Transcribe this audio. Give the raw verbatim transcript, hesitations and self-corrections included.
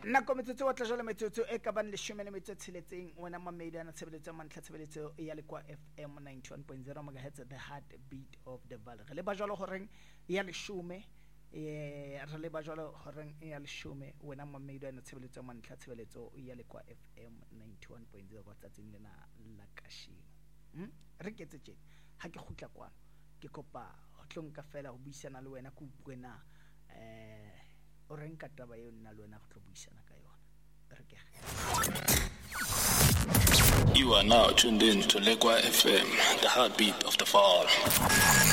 nako metsotso wa tla jole metsotso e ka ban le shome le metso tsheletseng wena mamedi ana tshebeletso mantlha tshebeletso e ya le kwa F M ninety-one point zero megahertz the heartbeat of the valley re le ba jalo horeng e ya le shome e re le ba jalo horeng e ya le shome wena mamedi ana tshebeletso mantlha tshebeletso e ya le kwa F M ninety-one point zero kwa tsatsing lena la kashino hm re ketse tjena ha ke khutla kwano ke kopa ho tlonka fela ho buisana le wena ke utlwena eh o re nka taba eo nna le wena go tlo buisana ka yona re ke You are now tuned in to Lekwa F M, the heartbeat of the fall.